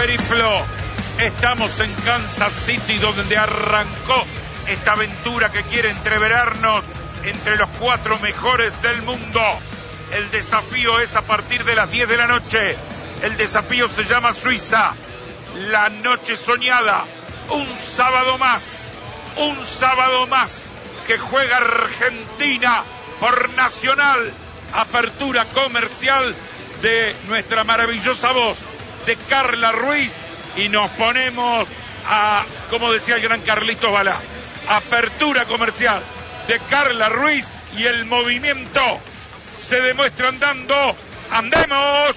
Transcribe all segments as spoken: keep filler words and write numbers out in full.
periplo. Estamos en Kansas City, donde arrancó esta aventura que quiere entreverarnos entre los cuatro mejores del mundo. El desafío es a partir de las diez de la noche. El desafío se llama Suiza. La noche soñada. Un sábado más. Un sábado más que juega Argentina por Nacional. Apertura comercial de nuestra maravillosa voz de Carla Ruiz. Y nos ponemos a, como decía el gran Carlitos Balá, apertura comercial de Carla Ruiz y el movimiento se demuestra andando. ¡Andemos!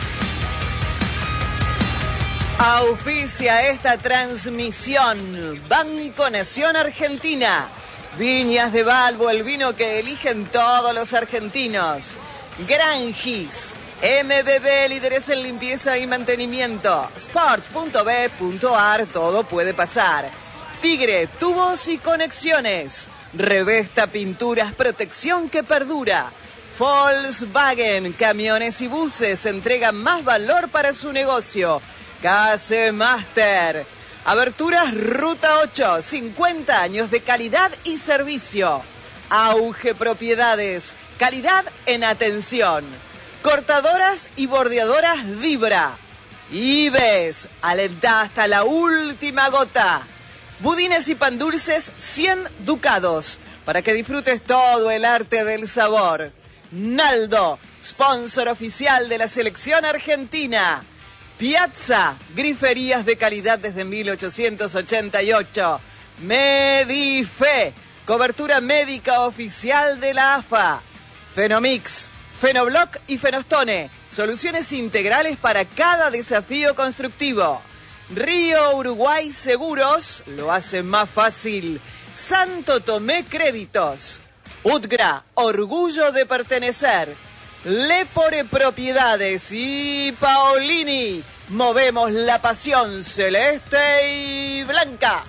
Auspicia esta transmisión Banco Nación Argentina. Viñas de Balbo, el vino que eligen todos los argentinos. Gran Gis. M B B, líderes en limpieza y mantenimiento. Sports punto b punto a r, todo puede pasar. Tigre, tubos y conexiones. Revesta Pinturas, protección que perdura. Volkswagen, camiones y buses entregan más valor para su negocio. Case Master. Aberturas Ruta ocho, cincuenta años de calidad y servicio. Auge Propiedades, calidad en atención. Cortadoras y bordeadoras Dibra. Ibes, alentá hasta la última gota. Budines y pan dulces, cien ducados, para que disfrutes todo el arte del sabor. Naldo, sponsor oficial de la selección argentina. Piazza, griferías de calidad desde mil ochocientos ochenta y ocho. Medife, cobertura médica oficial de la A F A. Fenomix, Fenobloc y Fenostone, soluciones integrales para cada desafío constructivo. Río Uruguay Seguros, lo hace más fácil. Santo Tomé Créditos. Utgra, orgullo de pertenecer. Lepore Propiedades y Paolini, movemos la pasión celeste y blanca.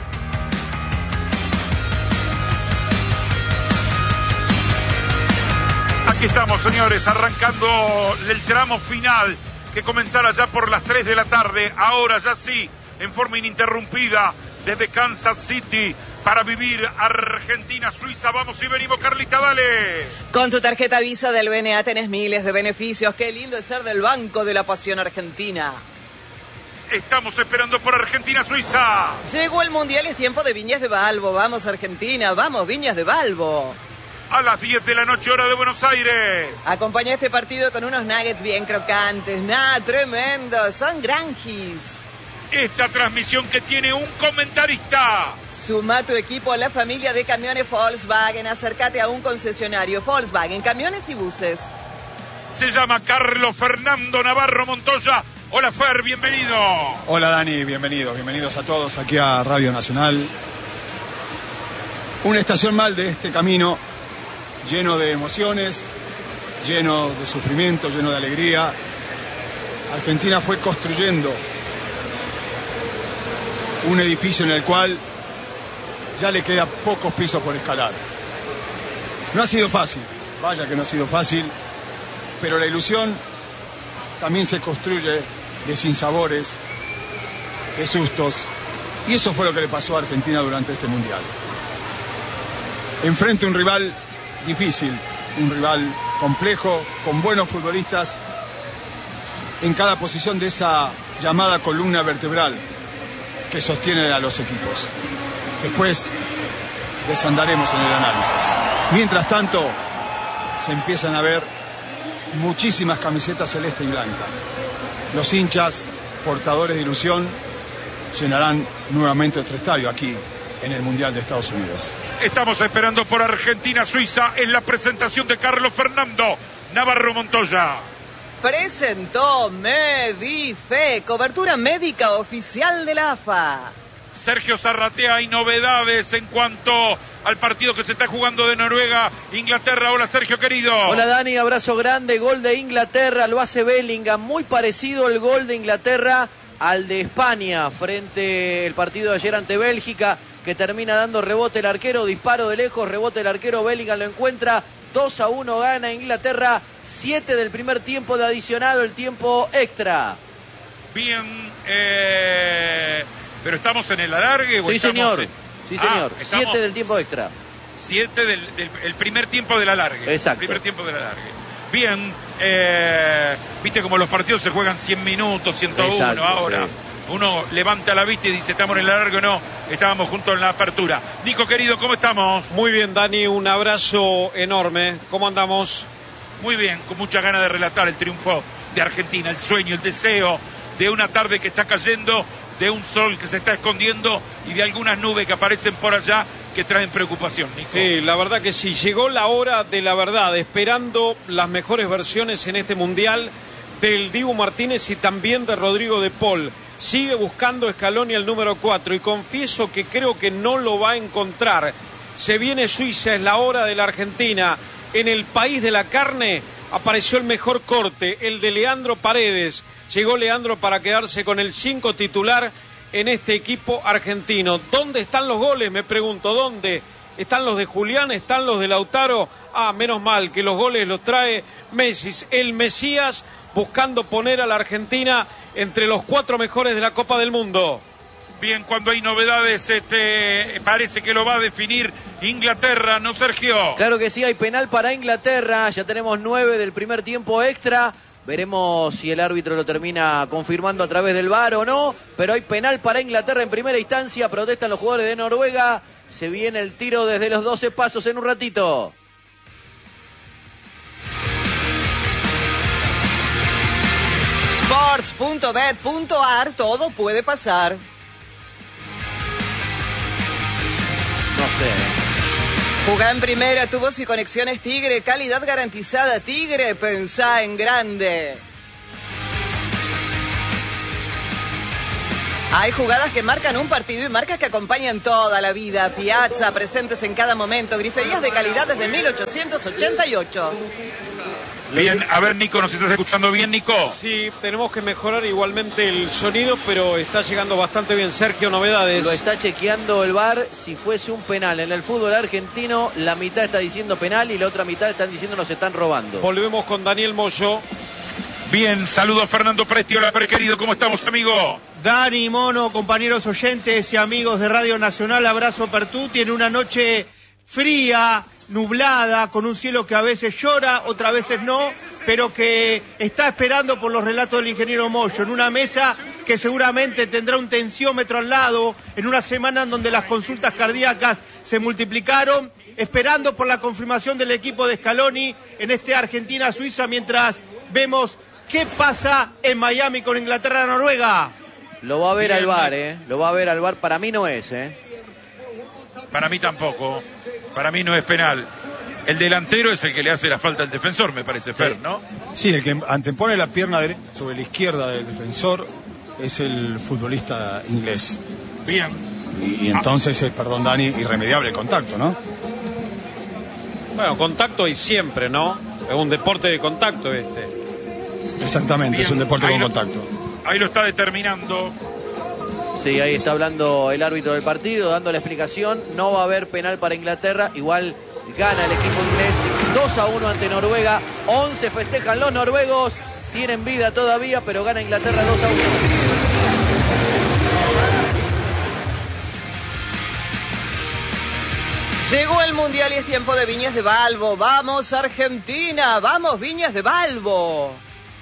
Aquí estamos, señores, arrancando el tramo final que comenzará ya por las tres de la tarde. Ahora ya sí, en forma ininterrumpida, desde Kansas City, para vivir Argentina-Suiza. Vamos y venimos, Carlita, dale. Con tu tarjeta Visa del B N A tenés miles de beneficios. Qué lindo es ser del Banco de la Pasión Argentina. Estamos esperando por Argentina-Suiza. Llegó el Mundial, es tiempo de Viñas de Balbo. Vamos, Argentina, vamos, Viñas de Balbo. A las diez de la noche, hora de Buenos Aires. Acompaña este partido con unos nuggets bien crocantes. Nada, tremendo, son granjis. Esta transmisión que tiene un comentarista. Suma tu equipo a la familia de camiones Volkswagen. Acércate a un concesionario Volkswagen, camiones y buses. Se llama Carlos Fernando Navarro Montoya. Hola, Fer, bienvenido. Hola, Dani, bienvenidos. Bienvenidos a todos aquí a Radio Nacional. Una estación mal de este camino, lleno de emociones, lleno de sufrimiento, lleno de alegría. Argentina fue construyendo un edificio en el cual ya le queda pocos pisos por escalar. No ha sido fácil, vaya que no ha sido fácil, pero la ilusión también se construye de sinsabores, de sustos, y eso fue lo que le pasó a Argentina durante este Mundial. Enfrente a un rival difícil, un rival complejo, con buenos futbolistas en cada posición de esa llamada columna vertebral que sostiene a los equipos. Después desandaremos en el análisis. Mientras tanto, se empiezan a ver muchísimas camisetas celeste y blanca. Los hinchas, portadores de ilusión, llenarán nuevamente otro estadio aquí en el Mundial de Estados Unidos. Estamos esperando por Argentina-Suiza en la presentación de Carlos Fernando Navarro Montoya. Presentó Medife, cobertura médica oficial de la A F A. Sergio Zarratea, hay novedades en cuanto al partido que se está jugando de Noruega, Inglaterra. Hola, Sergio, querido. Hola, Dani, abrazo grande. Gol de Inglaterra, lo hace Bellingham. Muy parecido el gol de Inglaterra al de España frente al partido de ayer ante Bélgica, que termina dando rebote el arquero, disparo de lejos, rebote el arquero, Bellingham lo encuentra, dos a uno gana Inglaterra, siete del primer tiempo de adicionado, el tiempo extra. Bien, eh, pero estamos en el alargue. ¿O Sí, estamos señor. En... Sí, señor. Ah, estamos... Siete del tiempo extra. Siete del, del el primer tiempo del alargue. Exacto. El primer tiempo del alargue. Bien, eh, viste como los partidos se juegan cien minutos, ciento uno. Exacto, ahora. Sí. Uno levanta la vista y dice, ¿estamos en el alargue o no? Estábamos juntos en la apertura. Nico, querido, ¿cómo estamos? Muy bien, Dani, un abrazo enorme. ¿Cómo andamos? Muy bien, con muchas ganas de relatar el triunfo de Argentina, el sueño, el deseo de una tarde que está cayendo, de un sol que se está escondiendo y de algunas nubes que aparecen por allá que traen preocupación, Nico. Sí, la verdad que sí. Llegó la hora de la verdad, esperando las mejores versiones en este Mundial del Dibu Martínez y también de Rodrigo de Paul. Sigue buscando Scaloni el número cuatro y confieso que creo que no lo va a encontrar. Se viene Suiza, es la hora de la Argentina. En el país de la carne apareció el mejor corte, el de Leandro Paredes. Llegó Leandro para quedarse con el cinco titular en este equipo argentino. ¿Dónde están los goles? Me pregunto, ¿dónde? ¿Están los de Julián? ¿Están los de Lautaro? Ah, menos mal que los goles los trae Messi, el Mesías, buscando poner a la Argentina entre los cuatro mejores de la Copa del Mundo. Bien, cuando hay novedades, este, parece que lo va a definir Inglaterra, ¿no, Sergio? Claro que sí, hay penal para Inglaterra, ya tenemos nueve del primer tiempo extra. Veremos si el árbitro lo termina confirmando a través del V A R o no, pero hay penal para Inglaterra en primera instancia, protestan los jugadores de Noruega, se viene el tiro desde los doce pasos en un ratito. sports punto bet punto a r, todo puede pasar. No sé. Jugá en primera, tubos y conexiones Tigre, calidad garantizada Tigre, pensá en grande. Hay jugadas que marcan un partido y marcas que acompañan toda la vida. Piazza, presentes en cada momento, griferías de calidad desde mil ochocientos ochenta y ocho. Bien, a ver, Nico, ¿nos estás escuchando bien, Nico? Sí, tenemos que mejorar igualmente el sonido, pero está llegando bastante bien. Sergio, novedades. Lo está chequeando el V A R. Si fuese un penal en el fútbol argentino, la mitad está diciendo penal y la otra mitad están diciendo nos están robando. Volvemos con Daniel Moyo. Bien, saludos Fernando Presti, hola, per querido, ¿cómo estamos, amigo? Dani, Mono, compañeros oyentes y amigos de Radio Nacional, abrazo Pertuti en una noche fría, nublada, con un cielo que a veces llora, otras veces no, pero que está esperando por los relatos del ingeniero Moyo, en una mesa que seguramente tendrá un tensiómetro al lado, en una semana en donde las consultas cardíacas se multiplicaron, esperando por la confirmación del equipo de Scaloni en este Argentina-Suiza, mientras vemos qué pasa en Miami con Inglaterra-Noruega. Lo va a ver al V A R, ¿eh? Lo va a ver al V A R, para mí no es, ¿eh? Para mí tampoco. Para mí no es penal. El delantero es el que le hace la falta al defensor, me parece, Fer, ¿no? Sí, el que antepone la pierna derecha sobre la izquierda del defensor es el futbolista inglés. Bien. Y, y entonces, ah. perdón, Dani, irremediable el contacto, ¿no? Bueno, contacto hay siempre, ¿no? Es un deporte de contacto este. Exactamente, Bien. Es un deporte ahí con lo, contacto. Ahí lo está determinando. Sí, ahí está hablando el árbitro del partido, dando la explicación. No va a haber penal para Inglaterra. Igual gana el equipo inglés dos a uno ante Noruega. once festejan los noruegos. Tienen vida todavía, pero gana Inglaterra dos a uno. Llegó el Mundial y es tiempo de Viñas de Balbo. ¡Vamos, Argentina! ¡Vamos, Viñas de Balbo!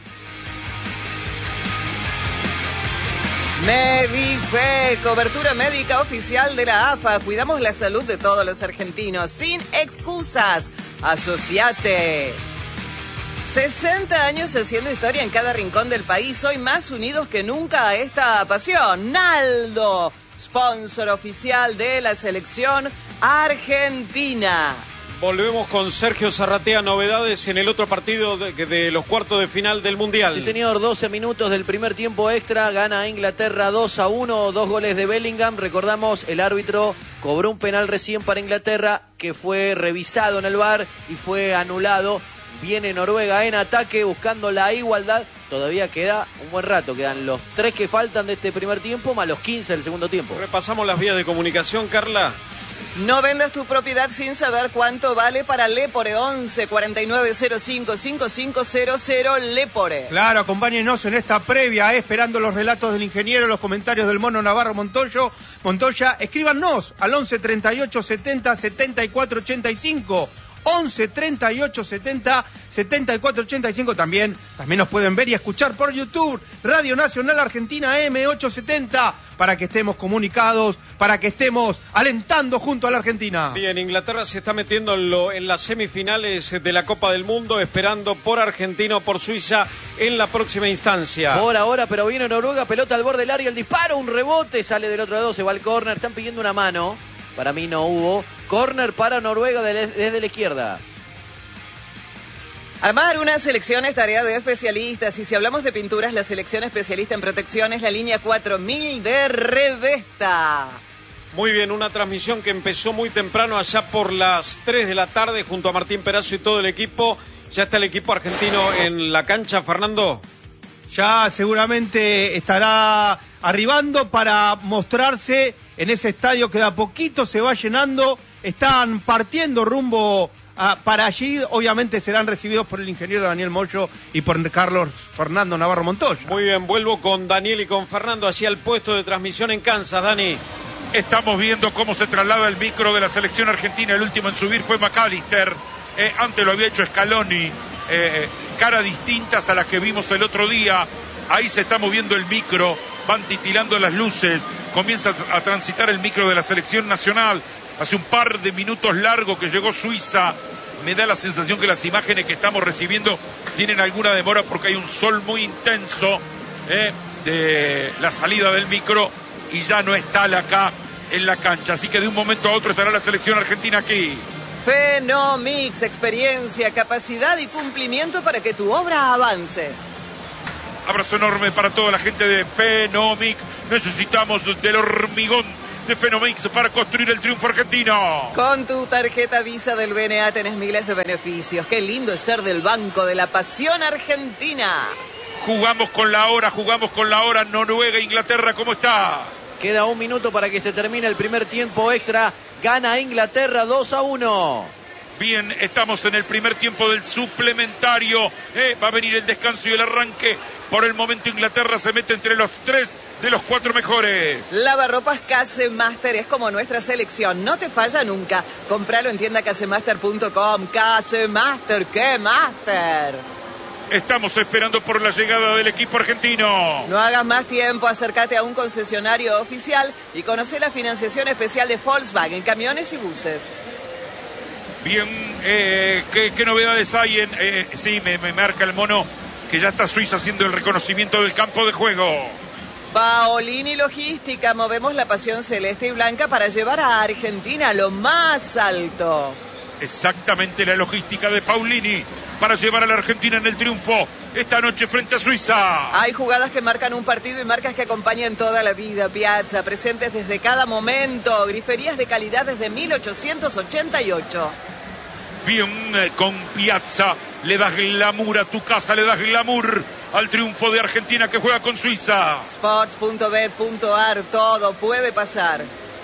Medife, cobertura médica oficial de la A F A. Cuidamos la salud de todos los argentinos, sin excusas. Asociate. sesenta años haciendo historia en cada rincón del país. Hoy más unidos que nunca a esta pasión. Naldo, sponsor oficial de la selección argentina. Volvemos con Sergio Zarratea, novedades en el otro partido de, de los cuartos de final del Mundial. Sí, señor, doce minutos del primer tiempo extra, gana Inglaterra dos a uno, dos goles de Bellingham. Recordamos, el árbitro cobró un penal recién para Inglaterra que fue revisado en el V A R y fue anulado. Viene Noruega en ataque buscando la igualdad. Todavía queda un buen rato, quedan los tres que faltan de este primer tiempo más los quince del segundo tiempo. Repasamos las vías de comunicación, Carla. No vendas tu propiedad sin saber cuánto vale para Lepore. Once cuarenta y nueve cero cinco cinco cinco cero cero Lepore. Claro, acompáñenos en esta previa, eh, esperando los relatos del ingeniero, los comentarios del Mono Navarro Montoyo, Montoya. Escríbanos al once treinta y ocho setenta setenta y cuatro ochenta y cinco. once treinta y ocho setenta setenta y cuatro ochenta y cinco. También, también nos pueden ver y escuchar por YouTube, Radio Nacional Argentina M ochocientos setenta, para que estemos comunicados, para que estemos alentando junto a la Argentina. Bien, Inglaterra se está metiendo en, lo, en las semifinales de la Copa del Mundo, esperando por Argentina o por Suiza en la próxima instancia. Por ahora, pero viene Noruega, pelota al borde del área, el disparo, un rebote, sale del otro lado, se va al córner, están pidiendo una mano. Para mí no hubo. Córner para Noruega desde la izquierda. Armar una selección es tarea de especialistas, y si hablamos de pinturas, la selección especialista en protección es la línea cuatro mil de Revesta. Muy bien, una transmisión que empezó muy temprano, allá por las tres de la tarde, junto a Martín Perazo y todo el equipo. Ya está el equipo argentino en la cancha, Fernando. Ya seguramente estará arribando para mostrarse en ese estadio que de a poquito se va llenando. Están partiendo rumbo a, para allí. Obviamente serán recibidos por el ingeniero Daniel Moyo y por Carlos Fernando Navarro Montoya. Muy bien, vuelvo con Daniel y con Fernando allí al puesto de transmisión en Kansas. Dani. Estamos viendo cómo se traslada el micro de la selección argentina. El último en subir fue McAllister. Eh, antes lo había hecho Scaloni. Eh, caras distintas a las que vimos el otro día. Ahí se está moviendo el micro, van titilando las luces, comienza a transitar el micro de la selección nacional. Hace un par de minutos largo que llegó Suiza. Me da la sensación que las imágenes que estamos recibiendo tienen alguna demora porque hay un sol muy intenso eh, de la salida del micro y ya no está acá en la cancha. Así que de un momento a otro estará la selección argentina aquí. Fenomix, experiencia, capacidad y cumplimiento para que tu obra avance. Abrazo enorme para toda la gente de Fenomix. Necesitamos del hormigón de Fenomix para construir el triunfo argentino. Con tu tarjeta Visa del B N A tenés miles de beneficios. Qué lindo es ser del Banco de la Pasión Argentina. Jugamos con la hora, jugamos con la hora. Noruega, Inglaterra, ¿cómo está? Queda un minuto para que se termine el primer tiempo extra. Gana Inglaterra dos a uno. Bien, estamos en el primer tiempo del suplementario. Eh, va a venir el descanso y el arranque. Por el momento Inglaterra se mete entre los tres de los cuatro mejores. Lavarropas Casemaster es como nuestra selección. No te falla nunca. Compralo en tienda casemaster punto com. Casemaster, ¡qué master! Estamos esperando por la llegada del equipo argentino. No hagas más tiempo, acércate a un concesionario oficial y conoce la financiación especial de Volkswagen, camiones y buses. Bien, eh, ¿qué, ¿qué novedades hay? En, eh, sí, me, me marca el mono que ya está Suiza haciendo el reconocimiento del campo de juego. Paolini Logística, movemos la pasión celeste y blanca para llevar a Argentina a lo más alto. Exactamente, la logística de Paolini para llevar a la Argentina en el triunfo esta noche frente a Suiza. Hay jugadas que marcan un partido y marcas que acompañan toda la vida. Piazza, presentes desde cada momento. Griferías de calidad desde mil ochocientos ochenta y ocho. Bien, eh, con Piazza le das glamour a tu casa, le das glamour al triunfo de Argentina que juega con Suiza. Sports punto bet punto ar, todo puede pasar.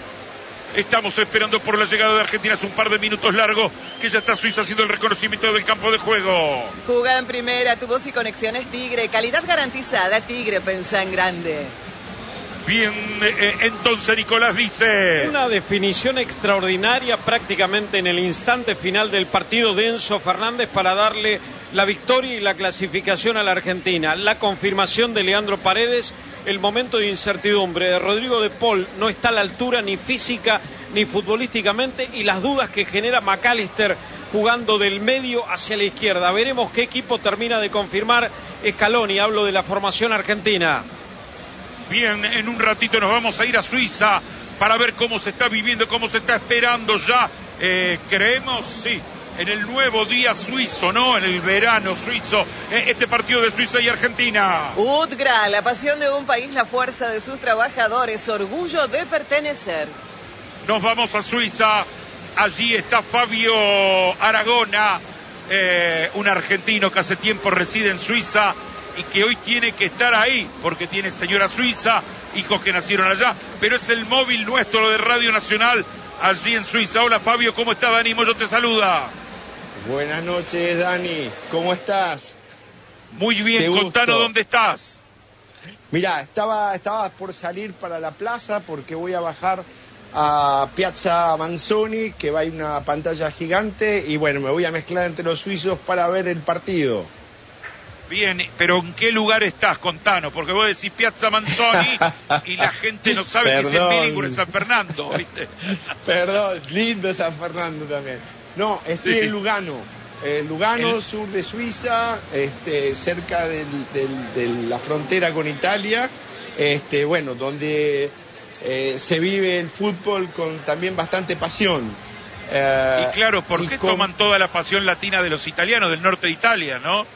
Estamos esperando por la llegada de Argentina. Hace un par de minutos largos que ya está Suiza haciendo el reconocimiento del campo de juego. Juga en primera, tu voz y conexiones Tigre. Calidad garantizada, Tigre, pensá en grande. Bien, eh, entonces Nicolás dice... Una definición extraordinaria prácticamente en el instante final del partido de Enzo Fernández para darle la victoria y la clasificación a la Argentina. La confirmación de Leandro Paredes, el momento de incertidumbre de Rodrigo de Paul no está a la altura ni física ni futbolísticamente, y las dudas que genera McAllister jugando del medio hacia la izquierda. Veremos qué equipo termina de confirmar Scaloni, hablo de la formación argentina. Bien, en un ratito nos vamos a ir a Suiza para ver cómo se está viviendo, cómo se está esperando ya. Eh, creemos, sí, en el nuevo día suizo, ¿no? En el verano suizo, eh, este partido de Suiza y Argentina. UTGRA, la pasión de un país, la fuerza de sus trabajadores, orgullo de pertenecer. Nos vamos a Suiza, allí está Fabio Aragona, eh, un argentino que hace tiempo reside en Suiza y que hoy tiene que estar ahí porque tiene señora suiza, hijos que nacieron allá, pero es el móvil nuestro de Radio Nacional allí en Suiza. Hola Fabio, ¿cómo está? Dani Moyo te saluda. Buenas noches, Dani, ¿cómo estás? Muy bien, contanos dónde estás. Mirá, estaba, estaba por salir para la plaza porque voy a bajar a Piazza Manzoni, que va a ir una pantalla gigante, y bueno, me voy a mezclar entre los suizos para ver el partido. Bien, pero ¿en qué lugar estás? Contanos, porque vos decís Piazza Manzoni y la gente no sabe si es en Billingham o en San Fernando, ¿viste? Perdón, lindo San Fernando también. No, estoy sí. en Lugano, eh, Lugano, el... sur de Suiza, este, cerca del, del, de la frontera con Italia, este, bueno, donde eh, se vive el fútbol con también bastante pasión. Eh, y claro, ¿por qué con... toman toda la pasión latina de los italianos del norte de Italia, no?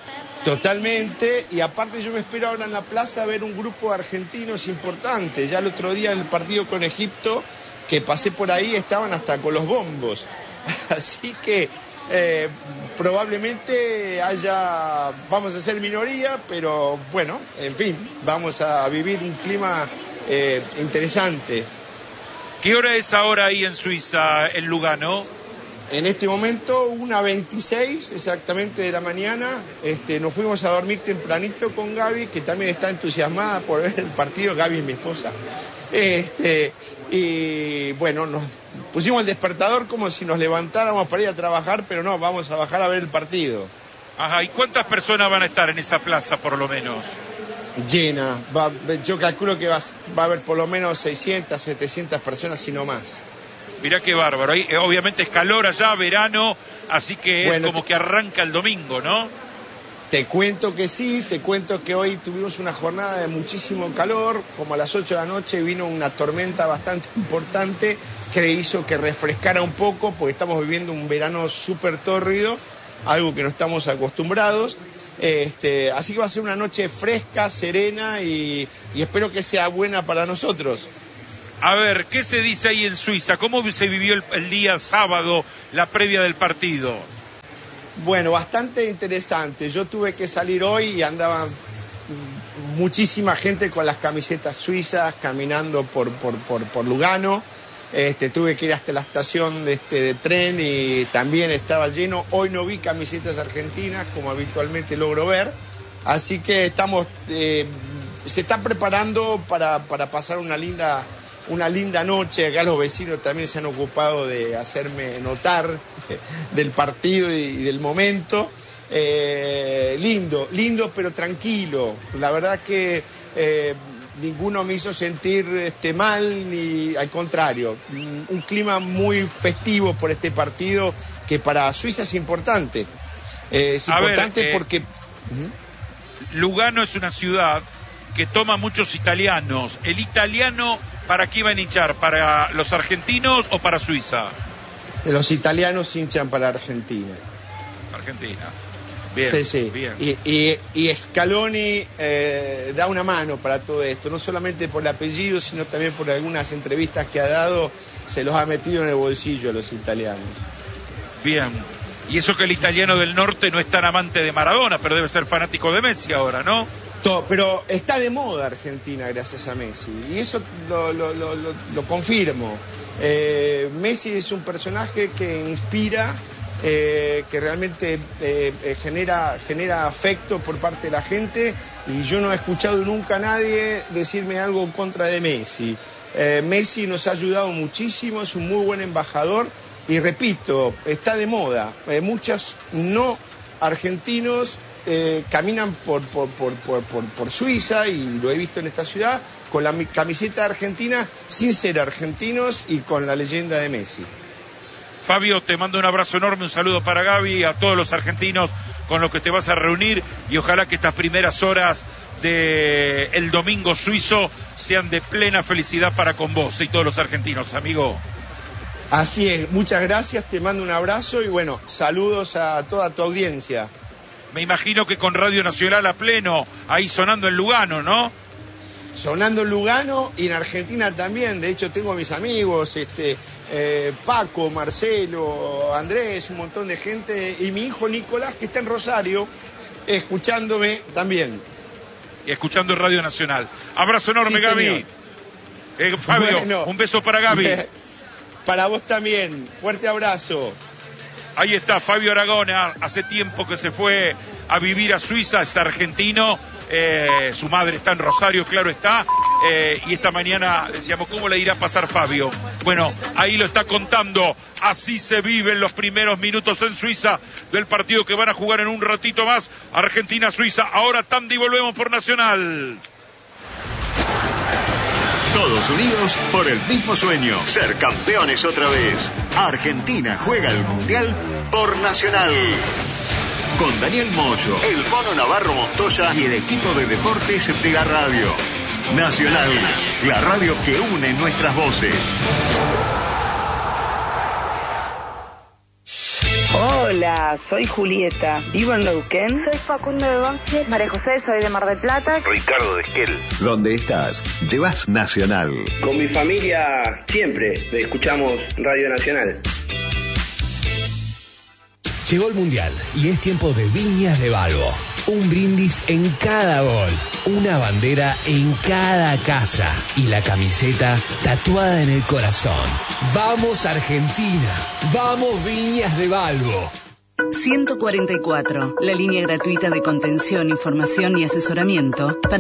Totalmente, y aparte yo me espero ahora en la plaza a ver un grupo de argentinos importantes. Ya el otro día en el partido con Egipto, que pasé por ahí, estaban hasta con los bombos. Así que eh, probablemente haya, vamos a ser minoría, pero bueno, en fin, vamos a vivir un clima eh, interesante. ¿Qué hora es ahora ahí en Suiza, en Lugano? En este momento, una veintiséis exactamente de la mañana. Este, nos fuimos a dormir tempranito con Gaby, que también está entusiasmada por ver el partido. Gaby es mi esposa. Este, y bueno, nos pusimos el despertador como si nos levantáramos para ir a trabajar, pero no, vamos a bajar a ver el partido. Ajá, ¿y cuántas personas van a estar en esa plaza por lo menos? Llena, va, yo calculo que va, va a haber por lo menos seiscientas, setecientas personas, si no más. Mirá qué bárbaro, ahí, eh, obviamente es calor allá, verano, así que es bueno, como te... que arranca el domingo, ¿no? Te cuento que sí, te cuento que hoy tuvimos una jornada de muchísimo calor, como a las ocho de la noche vino una tormenta bastante importante que hizo que refrescara un poco, porque estamos viviendo un verano súper tórrido, algo que no estamos acostumbrados, este, así que va a ser una noche fresca, serena y, y espero que sea buena para nosotros. A ver, ¿qué se dice ahí en Suiza? ¿Cómo se vivió el, el día sábado, la previa del partido? Bueno, bastante interesante. Yo tuve que salir hoy y andaba muchísima gente con las camisetas suizas caminando por, por, por, por Lugano. Este, tuve que ir hasta la estación de, este, de tren y también estaba lleno. Hoy no vi camisetas argentinas como habitualmente logro ver. Así que estamos, eh, se está preparando para, para pasar una linda... Una linda noche. Acá los vecinos también se han ocupado de hacerme notar del partido y del momento. Eh, lindo, lindo pero tranquilo. La verdad que eh, ninguno me hizo sentir este, mal, ni al contrario. Un clima muy festivo por este partido que para Suiza es importante. Eh, es A importante ver, eh, porque... Uh-huh. Lugano es una ciudad que toma muchos italianos. El italiano... ¿Para qué iban a hinchar? ¿Para los argentinos o para Suiza? Los italianos hinchan para Argentina. Argentina. Bien, sí, sí. Bien. Y, y, y Scaloni eh, da una mano para todo esto, no solamente por el apellido, sino también por algunas entrevistas que ha dado, se los ha metido en el bolsillo a los italianos. Bien. Y eso que el italiano del norte no es tan amante de Maradona, pero debe ser fanático de Messi ahora, ¿no? Pero está de moda Argentina gracias a Messi, y eso lo, lo, lo, lo, lo confirmo. Eh, Messi es un personaje que inspira, eh, que realmente eh, genera, genera afecto por parte de la gente, y yo no he escuchado nunca a nadie decirme algo en contra de Messi. Eh, Messi nos ha ayudado muchísimo, es un muy buen embajador, y repito, está de moda. Eh, muchos no argentinos Eh, caminan por, por, por, por, por, por Suiza, y lo he visto en esta ciudad, con la camiseta argentina, sin ser argentinos y con la leyenda de Messi. Fabio, te mando un abrazo enorme, un saludo para Gaby, a todos los argentinos con los que te vas a reunir, y ojalá que estas primeras horas del domingo suizo sean de plena felicidad para con vos y todos los argentinos, amigo. Así es, muchas gracias, te mando un abrazo y bueno, saludos a toda tu audiencia. Me imagino que con Radio Nacional a pleno, ahí sonando en Lugano, ¿no? Sonando en Lugano y en Argentina también. De hecho, tengo a mis amigos, este, eh, Paco, Marcelo, Andrés, un montón de gente. Y mi hijo Nicolás, que está en Rosario, escuchándome también. Y escuchando Radio Nacional. Abrazo enorme, sí, Gaby. Eh, Fabio, bueno, un beso para Gaby. Para vos también, fuerte abrazo. Ahí está Fabio Aragona, hace tiempo que se fue a vivir a Suiza, es argentino, eh, su madre está en Rosario, claro está, eh, y esta mañana decíamos, ¿cómo le irá a pasar Fabio? Bueno, ahí lo está contando, así se viven los primeros minutos en Suiza del partido que van a jugar en un ratito más, Argentina-Suiza, ahora tanda y volvemos por Nacional. Todos unidos por el mismo sueño, ser campeones otra vez. Argentina juega el Mundial por Nacional. Con Daniel Moyo, el Mono Navarro Montoya y el equipo de deportes de la radio. Nacional, la radio que une nuestras voces. Hola, soy Julieta, vivo en Neuquén. Soy Facundo de Banfield. María José, soy de Mar del Plata. Ricardo de Esquel. ¿Dónde estás? Llevas Nacional. Con mi familia siempre escuchamos Radio Nacional. Llegó el Mundial y es tiempo de Viñas de Balbo. Un brindis en cada gol, una bandera en cada casa y la camiseta tatuada en el corazón. ¡Vamos Argentina! ¡Vamos Viñas de Balbo! ciento cuarenta y cuatro, la línea gratuita de contención, información y asesoramiento para